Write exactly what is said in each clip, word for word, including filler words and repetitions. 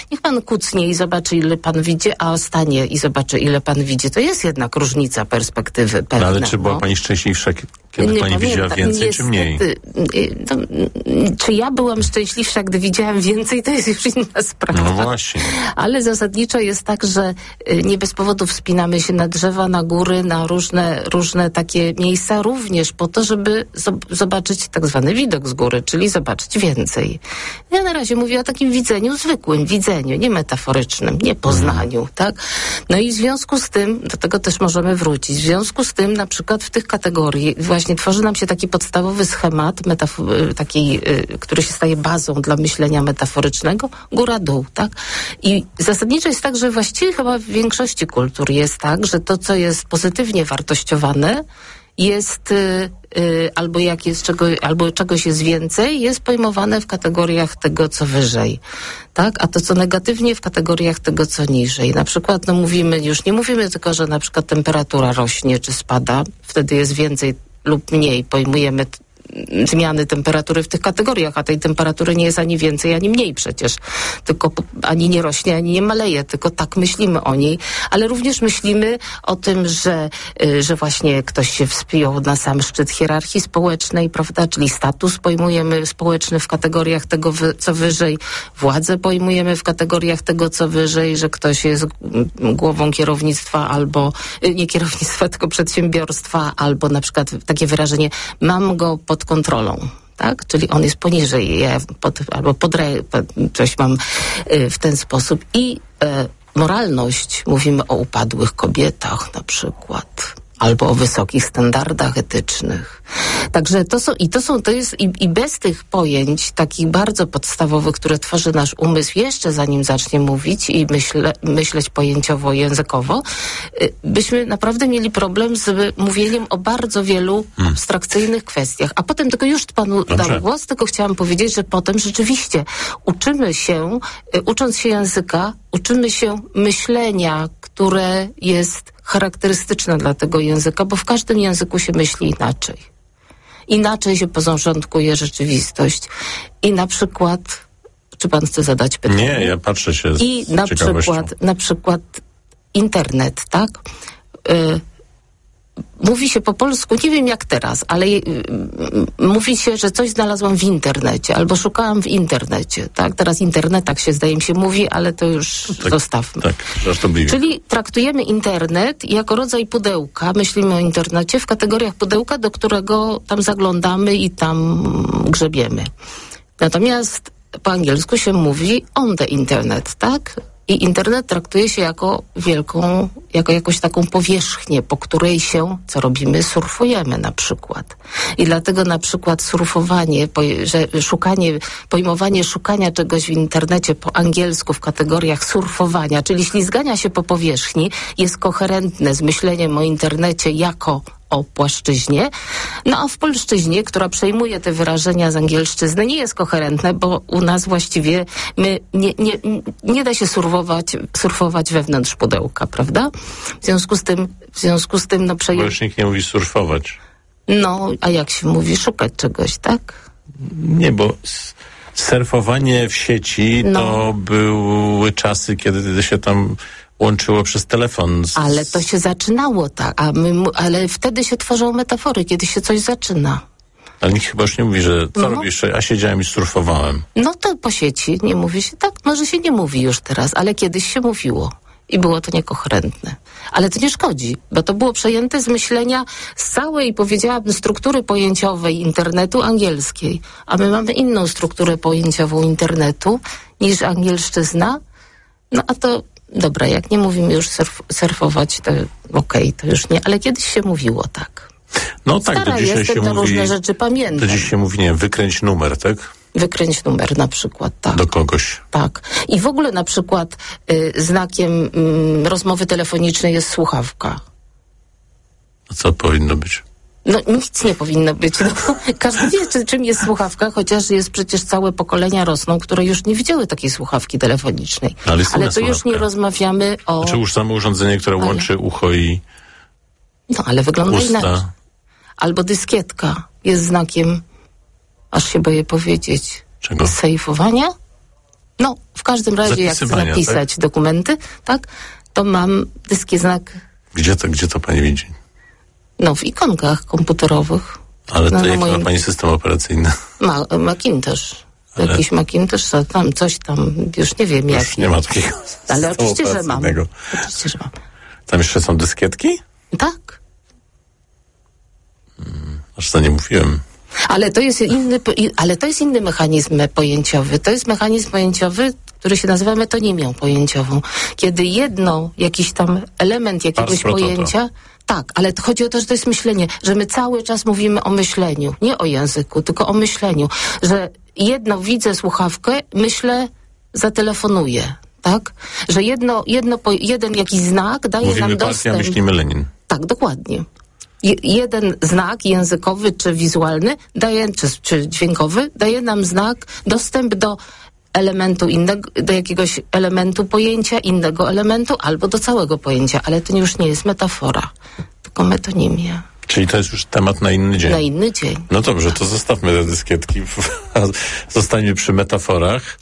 niech pan kucnie i zobaczy, ile pan widzi, a stanie i zobaczy, ile pan widzi. To jest jednak różnica perspektywy pewna. No ale czy była no. pani szczęśliwsza, kiedy nie pani pamiętam, widziała więcej, niestety, czy mniej? To, czy ja byłam szczęśliwsza, gdy widziałam więcej, to jest już inna sprawa. No właśnie. Ale zasadniczo jest tak, że nie bez powodu wspinamy się na drzewa, na góry, na różne, różne takie miejsca, również po to, żeby zobaczyć tak zwany widok z góry, czyli zobaczyć więcej. Ja na razie mówię o takim widzeniu, zwykłym widzeniu, nie metaforycznym, nie poznaniu, mm. tak? No i w związku z tym, do tego też możemy wrócić, w związku z tym na przykład w tych kategorii właśnie tworzy nam się taki podstawowy schemat, metaf- taki, y, który się staje bazą dla myślenia metaforycznego, góra-dół, tak? I zasadniczo jest tak, że właściwie chyba w większości kultur jest tak, że to, co jest pozytywnie wartościowane, jest y, y, albo jak jest czego, albo czegoś jest więcej, jest pojmowane w kategoriach tego, co wyżej, tak? A to, co negatywnie, w kategoriach tego, co niżej. Na przykład, no mówimy, już nie mówimy tylko, że na przykład temperatura rośnie czy spada, wtedy jest więcej lub mniej, pojmujemy t- zmiany temperatury w tych kategoriach, a tej temperatury nie jest ani więcej, ani mniej przecież. Tylko ani nie rośnie, ani nie maleje, tylko tak myślimy o niej, ale również myślimy o tym, że, y, że właśnie ktoś się wspiął na sam szczyt hierarchii społecznej, prawda, czyli status pojmujemy społeczny w kategoriach tego, wy, co wyżej, władzę pojmujemy w kategoriach tego, co wyżej, że ktoś jest głową kierownictwa albo, y, nie kierownictwa, tylko przedsiębiorstwa, albo na przykład takie wyrażenie, mam go pod kontrolą, tak? Czyli on jest poniżej, ja pod, albo pod, coś mam y, w ten sposób. I y, moralność, mówimy o upadłych kobietach na przykład, albo o wysokich standardach etycznych. Także to są, i to są, to jest, i, i bez tych pojęć takich bardzo podstawowych, które tworzy nasz umysł jeszcze zanim zacznie mówić i myśle, myśleć pojęciowo, językowo, y, byśmy naprawdę mieli problem z mówieniem o bardzo wielu hmm. abstrakcyjnych kwestiach. A potem, tylko już panu Dobrze. dam głos, tylko chciałam powiedzieć, że potem rzeczywiście uczymy się, y, ucząc się języka, uczymy się myślenia, które jest charakterystyczne dla tego języka, bo w każdym języku się myśli inaczej. Inaczej się porządkuje rzeczywistość. I na przykład, czy pan chce zadać pytanie? Nie, ja patrzę się z I na ciekawością. przykład, na przykład internet, tak? Y- Mówi się po polsku, nie wiem jak teraz, ale y, y, mówi się, że coś znalazłam w internecie, albo szukałam w internecie, tak? Teraz internetach się, zdaje mi się, mówi, ale to już tak, zostawmy. Tak, żartobliwie. Czyli traktujemy internet jako rodzaj pudełka, myślimy o internecie w kategoriach pudełka, do którego tam zaglądamy i tam grzebiemy. Natomiast po angielsku się mówi on the internet, tak? I internet traktuje się jako wielką, jako jakąś taką powierzchnię, po której się, co robimy, surfujemy na przykład. I dlatego na przykład surfowanie, że szukanie, pojmowanie szukania czegoś w internecie po angielsku w kategoriach surfowania, czyli ślizgania się po powierzchni, jest koherentne z myśleniem o internecie jako o płaszczyźnie, no a w polszczyźnie, która przejmuje te wyrażenia z angielszczyzny, nie jest koherentne, bo u nas właściwie my nie, nie, nie da się surfować, surfować wewnątrz pudełka, prawda? W związku z tym, w związku z tym, no przeje... Bo już nikt nie mówi surfować. No, a jak się mówi? Szukać czegoś, tak? Nie, bo surfowanie w sieci no. to były czasy, kiedy się tam łączyło przez telefon. Z... Ale to się zaczynało tak, a my, ale wtedy się tworzą metafory, kiedy się coś zaczyna. Ale nikt chyba już nie mówi, że co no. robisz, a siedziałem i surfowałem. No to po sieci nie mówi się tak, może się nie mówi już teraz, ale kiedyś się mówiło i było to niekoherentne. Ale to nie szkodzi, bo to było przejęte z myślenia z całej, powiedziałabym, struktury pojęciowej internetu angielskiej, a my mamy inną strukturę pojęciową internetu niż angielszczyzna, no a to dobra, jak nie mówimy już surf, surfować, to okej, okay, to już nie, ale kiedyś się mówiło tak. No tak, Stara do dzisiaj jestem, się to mówi... różne rzeczy pamiętam. Do dziś się mówi, nie wiem, wykręć numer, tak? Wykręć numer na przykład, tak. Do kogoś. Tak. I w ogóle na przykład y, znakiem y, rozmowy telefonicznej jest słuchawka. A co powinno być? No nic nie powinno być. No, każdy wie, czy, czym jest słuchawka, chociaż jest przecież całe pokolenia rosną, które już nie widziały takiej słuchawki telefonicznej. Ale, Ale to już nie rozmawiamy o... Znaczy już samo urządzenie, które ale... łączy ucho i No ale wygląda usta. inaczej. Albo dyskietka jest znakiem, aż się boję powiedzieć, czego? sejfowania? No, w każdym razie, jak chcę zapisać tak? dokumenty, tak, to mam dyski znak. Gdzie to, gdzie to pani widzi? No, w ikonkach komputerowych. Ale to no, jaki moim... ma pani system operacyjny? Ma, Macintosh. Ale... Jakiś Macintosh, tam coś tam, już nie wiem już jaki. nie ma takiego Ale oczywiście, że mam. Oczywiście, że mam. Tam jeszcze są dyskietki? Tak. Hmm, aż to nie mówiłem. Ale to jest inny, ale to jest inny mechanizm pojęciowy. To jest mechanizm pojęciowy, który się nazywa metonimią pojęciową. Kiedy jedno, jakiś tam element jakiegoś pojęcia... Tak, ale to chodzi o to, że to jest myślenie, że my cały czas mówimy o myśleniu, nie o języku, tylko o myśleniu, że jedno widzę słuchawkę, myślę, zatelefonuję, tak? Że jedno, jedno, jeden jakiś znak daje mówimy nam partia, dostęp. myślimy Lenin. Tak, dokładnie. Je, jeden znak językowy czy wizualny daje, czy, czy dźwiękowy daje nam znak, dostęp do elementu innego, do jakiegoś elementu pojęcia, innego elementu, albo do całego pojęcia, ale to już nie jest metafora, tylko metonimia. Czyli to jest już temat na inny dzień. Na inny dzień. No dobrze, to zostawmy te dyskietki, zostańmy przy metaforach.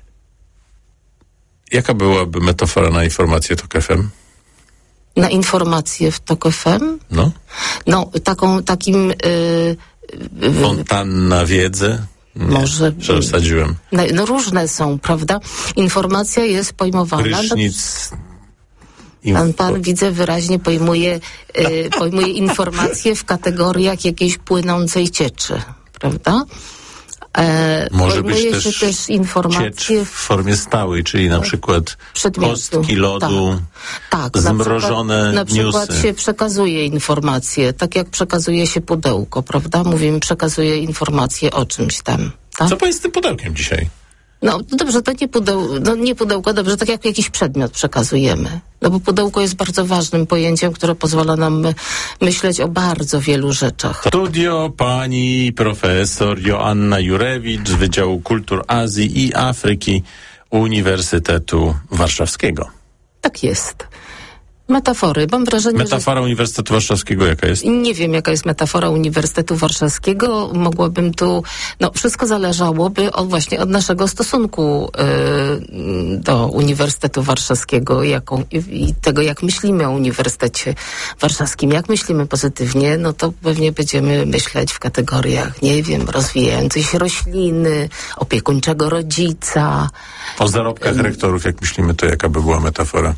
Jaka byłaby metafora na informację Tok F M? Na informację w Tok F M? No. No, taką, takim... Yy, yy, Fontanna wiedzy? Nie, może przesadziłem. No, no różne są, prawda? Informacja jest pojmowana. Prysznic. No, pan, pan widzę wyraźnie pojmuje, y, pojmuje informacje w kategoriach jakiejś płynącej cieczy, prawda? E, Może być też, też informacje ciecz w formie stałej, czyli na przykład przedmiotu. Kostki lodu, tak, tak, zmrożone na przykład, na przykład newsy. się przekazuje informacje, tak jak przekazuje się pudełko, prawda? Mówimy, przekazuje informacje o czymś tam. Tak? Co pani z tym pudełkiem dzisiaj? No dobrze, to nie, pudeł, no nie pudełko, dobrze, tak jak jakiś przedmiot przekazujemy. No bo pudełko jest bardzo ważnym pojęciem, które pozwala nam my, myśleć o bardzo wielu rzeczach. Studio pani profesor Joanna Jurewicz z Wydziału Kultur Azji i Afryki Uniwersytetu Warszawskiego. Tak jest. Metafory. Mam wrażenie, Metafora że... Uniwersytetu Warszawskiego jaka jest? Nie wiem, jaka jest metafora Uniwersytetu Warszawskiego. Mogłabym tu... No, wszystko zależałoby od właśnie od naszego stosunku y, do Uniwersytetu Warszawskiego jaką, i, i tego, jak myślimy o Uniwersytecie Warszawskim. Jak myślimy pozytywnie, no to pewnie będziemy myśleć w kategoriach, nie wiem, rozwijającej się rośliny, opiekuńczego rodzica. O zarobkach y- rektorów, jak myślimy, to jaka by była metafora?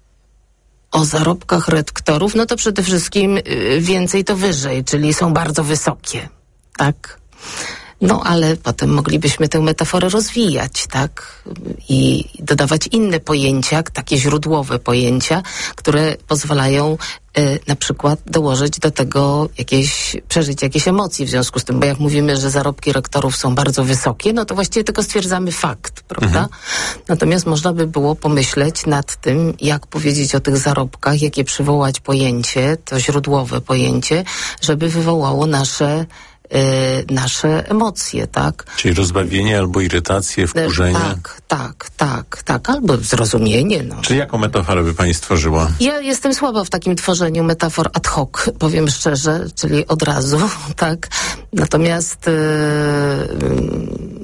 O zarobkach rektorów, no to przede wszystkim y, więcej to wyżej, czyli są bardzo wysokie, tak? No ale potem moglibyśmy tę metaforę rozwijać, tak? I dodawać inne pojęcia, takie źródłowe pojęcia, które pozwalają y, na przykład dołożyć do tego jakieś, przeżyć jakieś emocje w związku z tym, bo jak mówimy, że zarobki rektorów są bardzo wysokie, no to właściwie tylko stwierdzamy fakt, prawda? Mhm. Natomiast można by było pomyśleć nad tym, jak powiedzieć o tych zarobkach, jakie przywołać pojęcie, to źródłowe pojęcie, żeby wywołało nasze Y, nasze emocje, tak? Czyli rozbawienie albo irytację, wkurzenie. Tak, tak, tak, tak, albo zrozumienie, no. Czy jaką metaforę by pani stworzyła? Ja jestem słaba w takim tworzeniu metafor ad hoc, powiem szczerze, czyli od razu, tak? Natomiast yy,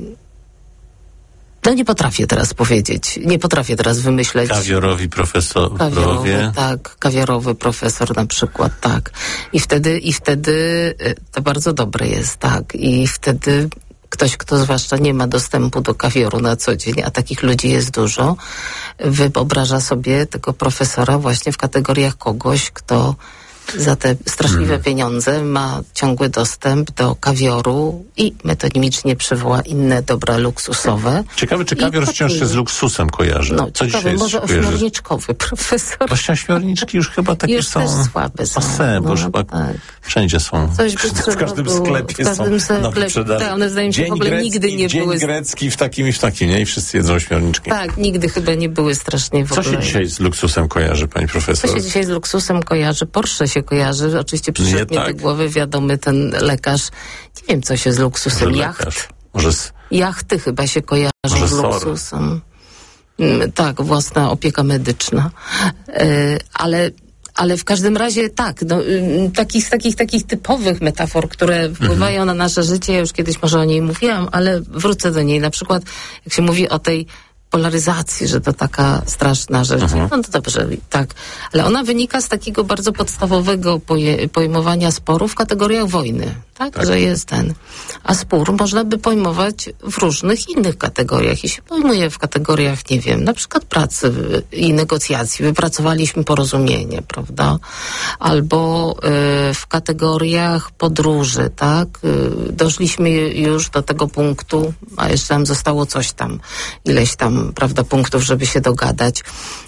no nie potrafię teraz powiedzieć, nie potrafię teraz wymyśleć. Kawiorowi profesorowie. Kawiorowy, tak, kawiorowy profesor na przykład, tak. I wtedy, i wtedy to bardzo dobre jest, tak. I wtedy ktoś, kto zwłaszcza nie ma dostępu do kawioru na co dzień, a takich ludzi jest dużo, wyobraża sobie tego profesora właśnie w kategoriach kogoś, kto za te straszliwe hmm. pieniądze ma ciągły dostęp do kawioru i metonimicznie przywoła inne dobra luksusowe. Ciekawe, czy kawior wciąż się z luksusem kojarzy. No, co ciekawe, dzisiaj może ośmiorniczkowy profesor. Właśnie ośmiorniczki już chyba takie już są... też słabe są. Pase, bo no, już chyba tak. wszędzie są. Coś by w każdym sklepie w każdym są na wyprzedaży. Tak, one zdaje mi się dzień w ogóle grecki, nigdy nie dzień były... Dzień grecki w takim i w takim, nie? I wszyscy jedzą ośmiorniczki. Tak, nigdy chyba nie były strasznie w Co ogóle... się dzisiaj z luksusem kojarzy, pani profesor? Co się dzisiaj z luksusem kojarzy? Porsche się kojarzy. Oczywiście przyszedł mi tak. do głowy wiadomy ten lekarz. Nie wiem, co się z luksusem. Może Jacht. lekarz. Może z... Jachty chyba się kojarzą Może z luksusem. Mm, tak, własna opieka medyczna. Yy, ale ale w każdym razie tak, no, takich, z takich, takich typowych metafor, które wpływają mhm. na nasze życie, ja już kiedyś może o niej mówiłam, ale wrócę do niej. Na przykład, jak się mówi o tej polaryzacji, że to taka straszna rzecz. Mhm. No to dobrze, tak. Ale ona wynika z takiego bardzo podstawowego poje, pojmowania sporu w kategoriach wojny. Tak? tak? Że jest ten. A spór można by pojmować w różnych innych kategoriach. I się pojmuje w kategoriach, nie wiem, na przykład pracy i negocjacji. Wypracowaliśmy porozumienie, prawda? Albo y, w kategoriach podróży, tak? Y, doszliśmy już do tego punktu, a jeszcze nam zostało coś tam, ileś tam prawda, punktów, żeby się dogadać.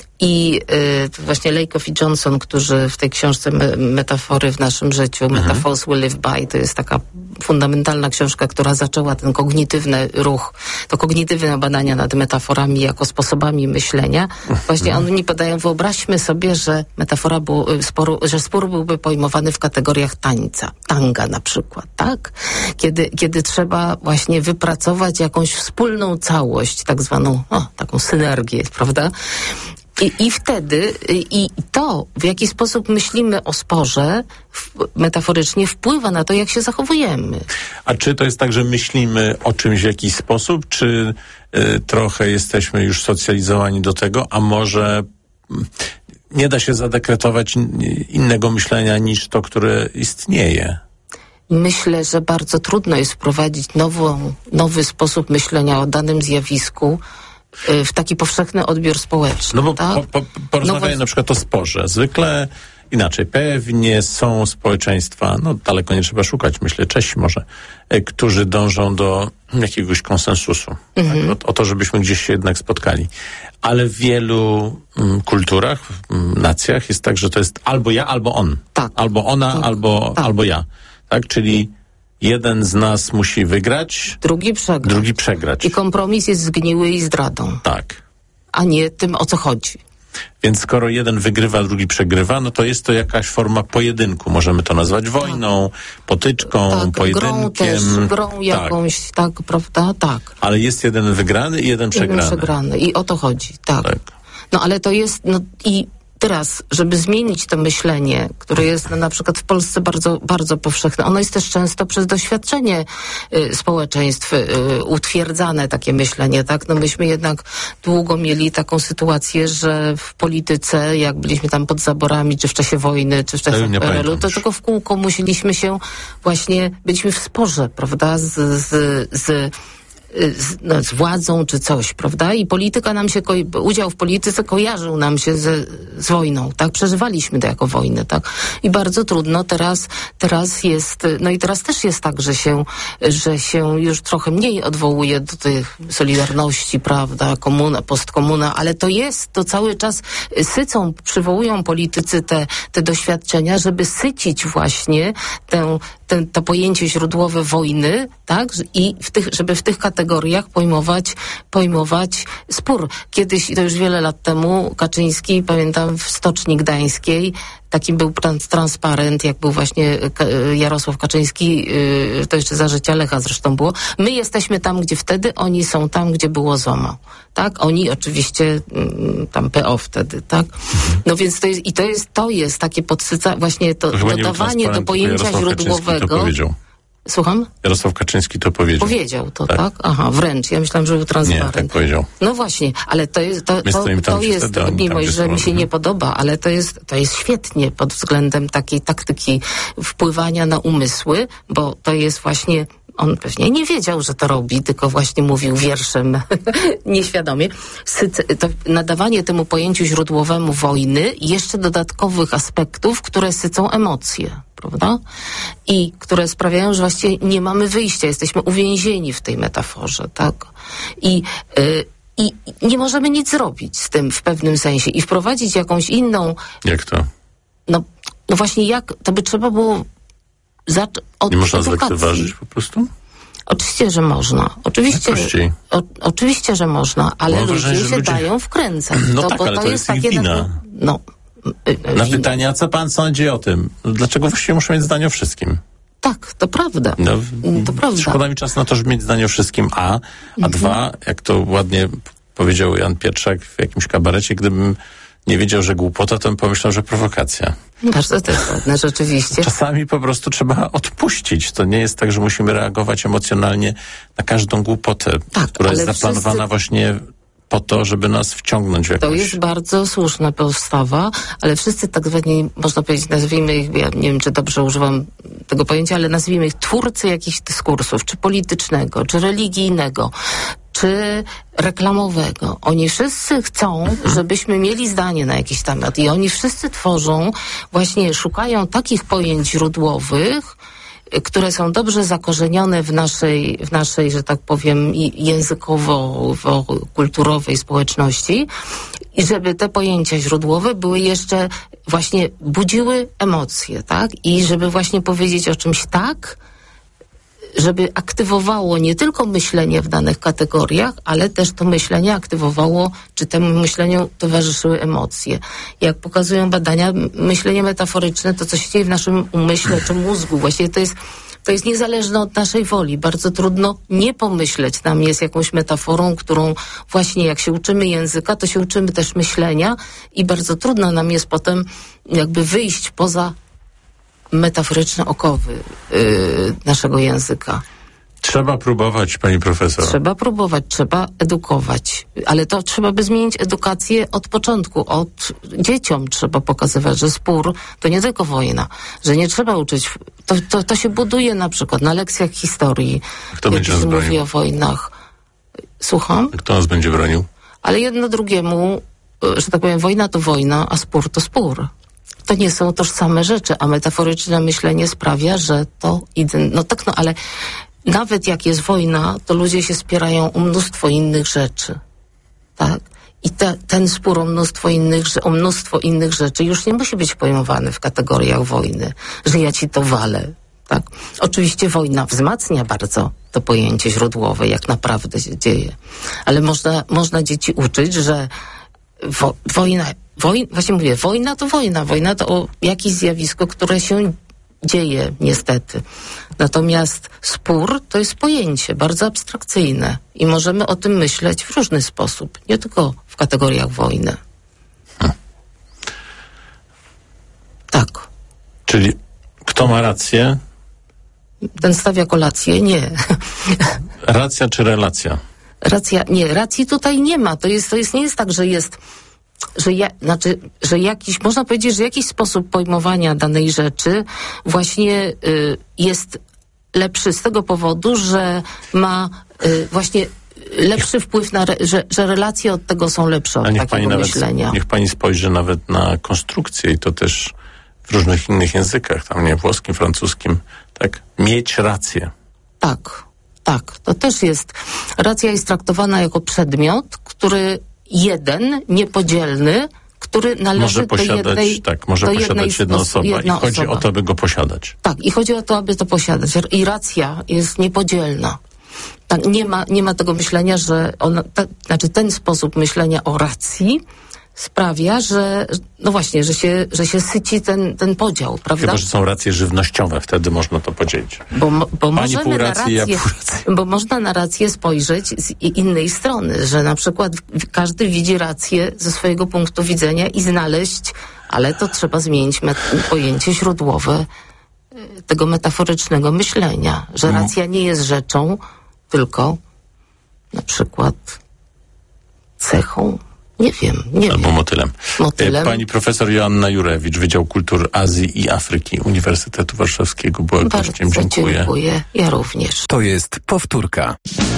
I y, właśnie Lakoff i Johnson, którzy w tej książce me- Metafory w naszym życiu, mhm. Metaphors We Live By, to jest taka fundamentalna książka, która zaczęła ten kognitywny ruch, to kognitywne badania nad metaforami jako sposobami myślenia. Właśnie mhm. oni podają, wyobraźmy sobie, że metafora był, sporu, że spór byłby pojmowany w kategoriach tańca, tanga na przykład, tak? Kiedy, kiedy trzeba właśnie wypracować jakąś wspólną całość, tak zwaną, o, taką synergię, prawda? I, I wtedy, i to, w jaki sposób myślimy o sporze, w, metaforycznie wpływa na to, jak się zachowujemy. A czy to jest tak, że myślimy o czymś w jakiś sposób, czy y, trochę jesteśmy już socjalizowani do tego, a może y, nie da się zadekretować in, innego myślenia niż to, które istnieje? Myślę, że bardzo trudno jest wprowadzić nową, nowy sposób myślenia o danym zjawisku, w taki powszechny odbiór społeczny. No bo tak? po, po, porozmawiamy no bo... na przykład o sporze. Zwykle inaczej. Pewnie są społeczeństwa, no daleko nie trzeba szukać, myślę, Czesi może, e, którzy dążą do jakiegoś konsensusu. Mhm. Tak? O, o to, żebyśmy gdzieś się jednak spotkali. Ale w wielu mm, kulturach, mm, nacjach jest tak, że to jest albo ja, albo on. Tak. Albo ona, tak. albo, tak. albo ja. Tak? Czyli jeden z nas musi wygrać, drugi przegrać. drugi przegrać. I kompromis jest zgniły i zdradą. Tak. A nie tym, o co chodzi. Więc skoro jeden wygrywa, drugi przegrywa, no to jest to jakaś forma pojedynku. Możemy to nazwać wojną, potyczką, tak, pojedynkiem. Grą też, grą jakąś, tak. tak, prawda? Tak. Ale jest jeden wygrany i jeden przegrany. Jeden przegrany. I o to chodzi, tak. tak. No ale to jest, no i teraz, żeby zmienić to myślenie, które jest no, na przykład w Polsce bardzo, bardzo powszechne, ono jest też często przez doświadczenie y, społeczeństw y, utwierdzane, takie myślenie, tak? No myśmy jednak długo mieli taką sytuację, że w polityce, jak byliśmy tam pod zaborami, czy w czasie wojny, czy w czasie P R L u, to tylko w kółko musieliśmy się właśnie, byliśmy w sporze, prawda, z, z, z Z, no, z władzą czy coś, prawda? I polityka nam się, ko- udział w polityce kojarzył nam się z, z wojną, tak? Przeżywaliśmy to jako wojnę, tak? I bardzo trudno teraz, teraz jest, no i teraz też jest tak, że się, że się już trochę mniej odwołuje do tych solidarności, prawda? Komuna, postkomuna, ale to jest, to cały czas sycą, przywołują politycy te, te doświadczenia, żeby sycić właśnie tę, tę, to pojęcie źródłowe wojny, tak? I w tych, żeby w tych kategoriach pojmować, pojmować spór. Kiedyś, to już wiele lat temu, Kaczyński, pamiętam, w Stoczni Gdańskiej, takim był trans- transparent, jak był właśnie Jarosław Kaczyński, yy, to jeszcze za życia Lecha zresztą było. My jesteśmy tam, gdzie wtedy, oni są tam, gdzie było ZOMO. Tak? Oni oczywiście, yy, tam P O wtedy, tak? No więc to jest, i to jest, to jest takie podsyca, właśnie to, to dodawanie do pojęcia źródłowego. Słucham? Jarosław Kaczyński to powiedział. Powiedział to, tak? tak? Aha, wręcz. Ja myślałam, że był transparent. Nie, tak powiedział. No właśnie, ale to jest, to, to, to jest, wtedy, mimo że mi się nie podoba, ale to jest, to jest świetnie pod względem takiej taktyki wpływania na umysły, bo to jest właśnie, on pewnie nie wiedział, że to robi, tylko właśnie mówił wierszem nieświadomie. Syce, to nadawanie temu pojęciu źródłowemu wojny jeszcze dodatkowych aspektów, które sycą emocje, prawda? I które sprawiają, że właściwie nie mamy wyjścia, jesteśmy uwięzieni w tej metaforze, tak? I, yy, i nie możemy nic zrobić z tym w pewnym sensie i wprowadzić jakąś inną... Jak to? No, no właśnie jak, to by trzeba było zacząć od Nie można edukacji. zlekceważyć po prostu? Oczywiście, że można. Oczywiście, o, oczywiście, że można, ale ludzie wrażenie, się ludzie... dają wkręcać. No to, tak, bo ale to, to jest, jest ich takie... wina. No, Na wina. Pytanie, a co pan sądzi o tym? Dlaczego właściwie muszę mieć zdanie o wszystkim? Tak, to prawda. No, to prawda. Szkoda mi czasu na to, żeby mieć zdanie o wszystkim, a, a mhm. dwa, jak to ładnie powiedział Jan Pietrzak w jakimś kabarecie, gdybym nie wiedział, że głupota, to bym pomyślał, że prowokacja. Bardzo to jest ładne, rzeczywiście. Czasami po prostu trzeba odpuścić. To nie jest tak, że musimy reagować emocjonalnie na każdą głupotę, tak, która jest zaplanowana wszyscy... właśnie po to, żeby nas wciągnąć w jakąś... To jest bardzo słuszna postawa, ale wszyscy tak zwani, można powiedzieć, nazwijmy ich, ja nie wiem, czy dobrze używam tego pojęcia, ale nazwijmy ich twórcy jakichś dyskursów, czy politycznego, czy religijnego, czy reklamowego. Oni wszyscy chcą, żebyśmy mieli zdanie na jakiś temat i oni wszyscy tworzą, właśnie szukają takich pojęć źródłowych, które są dobrze zakorzenione w naszej, w naszej, że tak powiem, językowo-kulturowej społeczności i żeby te pojęcia źródłowe były jeszcze właśnie budziły emocje, tak? I żeby właśnie powiedzieć o czymś tak, żeby aktywowało nie tylko myślenie w danych kategoriach, ale też to myślenie aktywowało, czy temu myśleniu towarzyszyły emocje. Jak pokazują badania, myślenie metaforyczne, to co się dzieje w naszym umyśle czy mózgu, właściwie to jest, to jest niezależne od naszej woli. Bardzo trudno nie pomyśleć nam jest jakąś metaforą, którą właśnie jak się uczymy języka, to się uczymy też myślenia i bardzo trudno nam jest potem jakby wyjść poza metaforyczne okowy yy, naszego języka. Trzeba próbować, pani profesor. Trzeba próbować, trzeba edukować. Ale to trzeba by zmienić edukację od początku. Od dzieciom trzeba pokazywać, że spór to nie tylko wojna. Że nie trzeba uczyć. To, to, to się buduje na przykład na lekcjach historii. Kto będzie nas bronił? Mówi o wojnach. Słucham? Kto nas będzie bronił? Ale jedno drugiemu, że tak powiem, wojna to wojna, a spór to spór. To nie są tożsame rzeczy, a metaforyczne myślenie sprawia, że to idę, no tak, no ale nawet jak jest wojna, to ludzie się spierają o mnóstwo innych rzeczy, tak? I te, ten spór o mnóstwo innych, o mnóstwo innych rzeczy już nie musi być pojmowany w kategoriach wojny, że ja ci to walę, tak? Oczywiście wojna wzmacnia bardzo to pojęcie źródłowe, jak naprawdę się dzieje, ale można, można dzieci uczyć, że wo, wojna Woj, właśnie mówię, wojna to wojna. Wojna to jakieś zjawisko, które się dzieje niestety. Natomiast spór to jest pojęcie bardzo abstrakcyjne i możemy o tym myśleć w różny sposób, nie tylko w kategoriach wojny. Hmm. Tak. Czyli kto ma rację? Ten stawia kolację? Nie. Racja czy relacja? Racja, nie, racji tutaj nie ma. To jest, to jest, nie jest tak, że jest że ja, znaczy, że jakiś, można powiedzieć, że jakiś sposób pojmowania danej rzeczy właśnie y, jest lepszy z tego powodu, że ma y, właśnie lepszy wpływ na, re, że, że relacje od tego są lepsze od niech takiego pani nawet, myślenia. Niech pani spojrzy nawet na konstrukcję i to też w różnych innych językach, tam nie, włoskim, francuskim, tak? Mieć rację. Tak, tak. To też jest, racja jest traktowana jako przedmiot, który jeden, niepodzielny, który należy może posiadać, do jednej... tak, może do posiadać jednej jedna osoba jedna i chodzi osoba. o to, aby go posiadać. Tak, i chodzi o to, aby to posiadać. I racja jest niepodzielna. Tak, nie ma, nie ma tego myślenia, że ona, ta, znaczy ten sposób myślenia o racji sprawia, że no właśnie, że się, że się syci ten, ten podział, prawda? Chyba, że są racje żywnościowe, wtedy można to podzielić. Bo, bo Pani możemy pół na racji, rację, ja pół racji. bo można na rację spojrzeć z innej strony, że na przykład każdy widzi rację ze swojego punktu widzenia i znaleźć, ale to trzeba zmienić met- pojęcie źródłowe tego metaforycznego myślenia, że racja nie jest rzeczą, tylko na przykład cechą. Nie wiem, nie Albo wiem. motylem. Motylem. Pani profesor Joanna Jurewicz, Wydział Kultur Azji i Afryki Uniwersytetu Warszawskiego była gościem. Bardzo Dziękuję. dziękuję. Ja również. To jest powtórka.